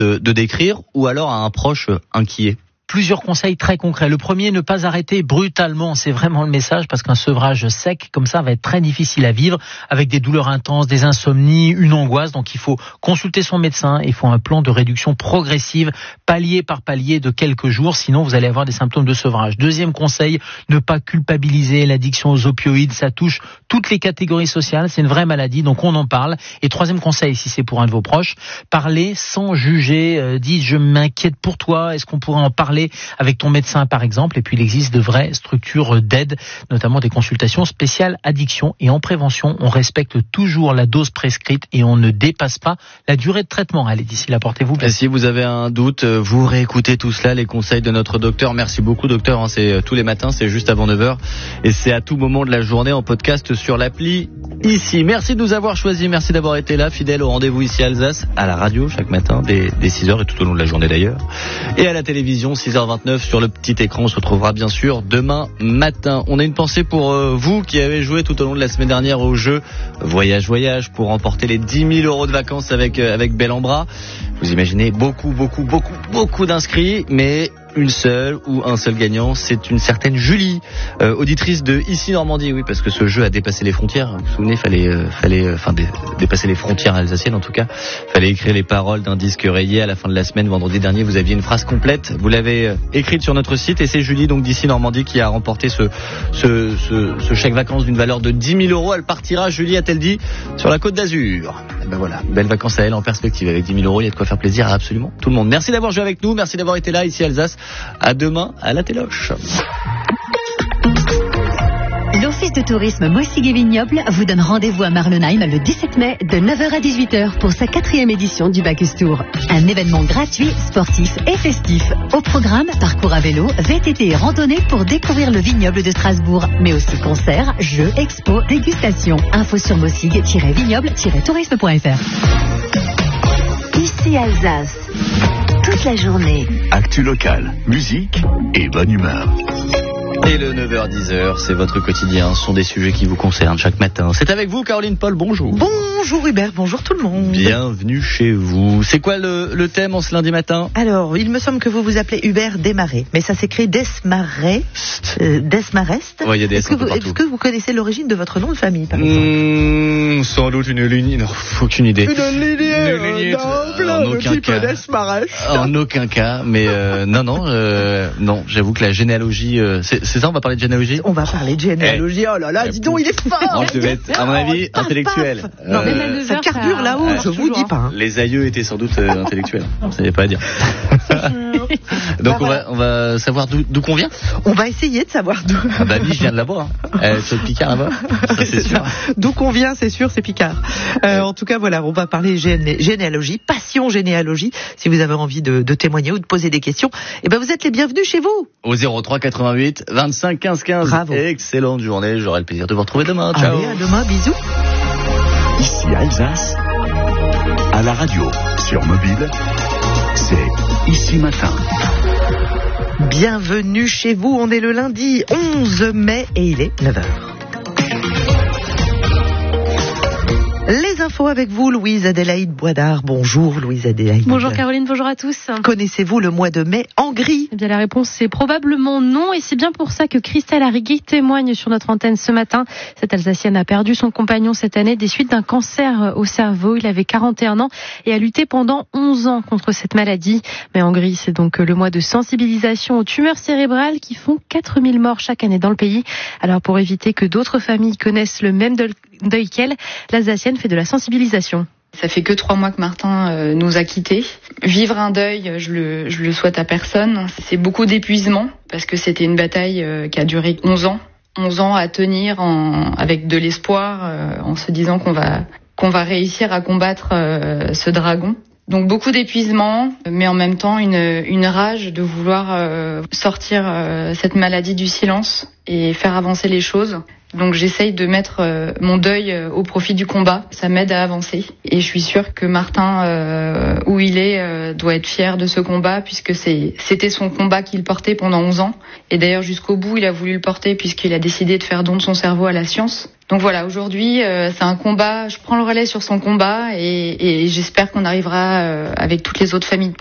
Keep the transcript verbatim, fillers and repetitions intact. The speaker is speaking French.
de, de décrire, ou alors à un proche inquiet? Plusieurs conseils très concrets. Le premier, ne pas arrêter brutalement. C'est vraiment le message, parce qu'un sevrage sec comme ça va être très difficile à vivre, avec des douleurs intenses, des insomnies, une angoisse. Donc il faut consulter son médecin. Il faut un plan de réduction progressive, palier par palier, de quelques jours. Sinon, vous allez avoir des symptômes de sevrage. Deuxième conseil, ne pas culpabiliser. L'addiction aux opioïdes, ça touche toutes les catégories sociales. C'est une vraie maladie, donc on en parle. Et troisième conseil, si c'est pour un de vos proches, parlez sans juger. Euh, dites, je m'inquiète pour toi. Est-ce qu'on pourrait en parler avec ton médecin par exemple? Et puis il existe de vraies structures d'aide, notamment des consultations spéciales addiction. Et en prévention, on respecte toujours la dose prescrite et on ne dépasse pas la durée de traitement. Allez, d'ici là, portez-vous bien. Et si vous avez un doute, vous réécoutez tout cela, les conseils de notre docteur. Merci beaucoup docteur, c'est tous les matins, c'est juste avant neuf heures et c'est à tout moment de la journée en podcast sur l'appli ici. Merci de nous avoir choisis, merci d'avoir été là, fidèle au rendez-vous ici à Alsace, à la radio chaque matin dès, dès six heures et tout au long de la journée d'ailleurs, et à la télévision six heures vingt-neuf sur le petit écran. On se retrouvera bien sûr demain matin. On a une pensée pour euh, vous qui avez joué tout au long de la semaine dernière au jeu Voyage Voyage pour remporter les dix mille euros de vacances avec, euh, avec Bel en Bras. Vous imaginez beaucoup, beaucoup, beaucoup, beaucoup d'inscrits, mais une seule ou un seul gagnant, c'est une certaine Julie, euh, auditrice de Ici Normandie, oui, parce que ce jeu a dépassé les frontières. Vous vous souvenez, fallait, euh, fallait, euh, enfin, dé, dépasser les frontières alsaciennes en tout cas. Fallait écrire les paroles d'un disque rayé à la fin de la semaine. Vendredi dernier, vous aviez une phrase complète. Vous l'avez euh, écrite sur notre site et c'est Julie, donc d'Ici Normandie, qui a remporté ce, ce, ce, ce chèque vacances d'une valeur de dix mille euros. Elle partira, Julie a-t-elle dit, sur la Côte d'Azur. Et ben voilà, belles vacances à elle en perspective. Avec dix mille euros, il y a de quoi faire plaisir à absolument tout le monde. Merci d'avoir joué avec nous, merci d'avoir été là ici à Alsace. À demain à la Téloche. L'Office de tourisme Moissig-et-Vignoble vous donne rendez-vous à Marlenheim le dix-sept mai de neuf heures à dix-huit heures pour sa quatrième édition du Bacchus Tour. Un événement gratuit, sportif et festif. Au programme, parcours à vélo, V T T et randonnée pour découvrir le vignoble de Strasbourg, mais aussi concerts, jeux, expos, dégustations. Info sur moissig-vignoble-tourisme point f r. Ici Alsace. Toute la journée. Actu locale, musique et bonne humeur. Et le neuf heures dix heures, c'est votre quotidien. Ce sont des sujets qui vous concernent chaque matin. C'est avec vous, Caroline Paul, bonjour. Bonjour Hubert, bonjour tout le monde. Bienvenue chez vous. C'est quoi le, le thème en ce lundi matin? Alors, il me semble que vous vous appelez Hubert Desmarais, mais ça s'écrit Desmarest. Euh, Desmarest. Ouais, il y a des est-ce, que vous, est-ce que vous connaissez l'origine de votre nom de famille, par exemple? mmh, Sans doute une lignée, non, aucune idée. Une lignée, une lignée en aucun cas. En aucun cas, mais euh, non, non, euh, non, j'avoue que la généalogie, euh, c'est, c'est ça, on va parler de généalogie? On va parler de généalogie, oh là là, dis donc, il est fort. Non, je devais être, à mon avis, paf, intellectuel. Paf. Non, mais euh, ça carbure là-haut, ouais, je vous dis pas. Hein. Les aïeux étaient sans doute euh, intellectuels, ça n'est pas à dire. Donc bah, on, voilà. va, on va savoir d'où, d'où qu'on vient. On va essayer de savoir d'où. Ah bah oui, je viens de là-bas. Hein. Euh, c'est le Picard là-bas. Ça, c'est sûr. D'où qu'on vient, c'est sûr, c'est Picard. Euh, en tout cas, voilà, on va parler géné- généalogie, passion généalogie. Si vous avez envie de, de témoigner ou de poser des questions, eh ben vous êtes les bienvenus chez vous. Au zéro trois quatre-vingt-huit vingt-cinq quinze quinze. Bravo. Excellente journée. J'aurai le plaisir de vous retrouver demain. Ciao. Allez, à demain. Bisous. Ici Alsace, à la radio, sur mobile, c'est Ici Matin. Bienvenue chez vous, on est le lundi onze mai et il est neuf heures. Les infos avec vous, Louise Adélaïde Boisdard. Bonjour Louise Adélaïde. Bonjour Caroline, bonjour à tous. Connaissez-vous le mois de mai en gris? Eh bien la réponse c'est probablement non et c'est bien pour ça que Christelle Arrigui témoigne sur notre antenne ce matin. Cette Alsacienne a perdu son compagnon cette année des suites d'un cancer au cerveau. Il avait quarante et un ans et a lutté pendant onze ans contre cette maladie. Mais en gris, c'est donc le mois de sensibilisation aux tumeurs cérébrales qui font quatre mille morts chaque année dans le pays. Alors pour éviter que d'autres familles connaissent le même deuil qu'elle, l'Alsacienne fait de la sensibilisation. Ça fait que trois mois que Martin euh, nous a quittés. Vivre un deuil, je le, je le souhaite à personne. C'est beaucoup d'épuisement parce que c'était une bataille euh, qui a duré onze ans. onze ans à tenir en, avec de l'espoir, euh, en se disant qu'on va, qu'on va réussir à combattre euh, ce dragon. Donc beaucoup d'épuisement, mais en même temps une, une rage de vouloir euh, sortir euh, cette maladie du silence. et faire avancer les choses. Donc j'essaye de mettre euh, mon deuil euh, au profit du combat. Ça m'aide à avancer. Et je suis sûre que Martin, euh, où il est, euh, doit être fier de ce combat puisque c'est, c'était son combat qu'il portait pendant onze ans. Et d'ailleurs jusqu'au bout, il a voulu le porter puisqu'il a décidé de faire don de son cerveau à la science. Donc voilà, aujourd'hui, euh, c'est un combat. Je prends le relais sur son combat et, et j'espère qu'on arrivera euh, avec toutes les autres familles